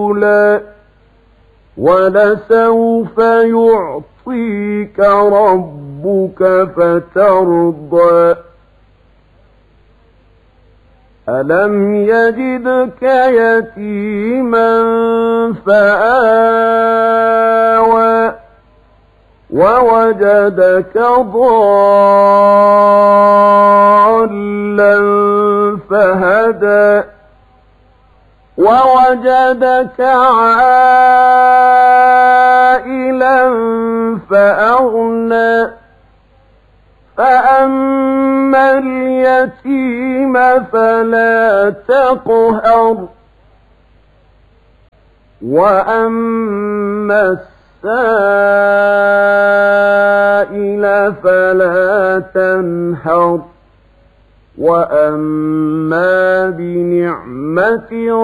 وَلَسَوْفَ يُعْطِيكَ رَبُّكَ فَتَرْضَىٰ أَلَمْ يَجِدْكَ يَتِيمًا فَآوَىٰ وَوَجَدَكَ ضَالًّا فَهَدَىٰ وَوَجَدَكَ عَائِلًا فَأَغْنَىٰ فَأَمَّا الْيَتِيمَ فَلَا تَقْهَرْ وَأَمَّا السَّائِلَ فَلَا تَنْهَرْ وَأَمَّا بِنِعْمَةِ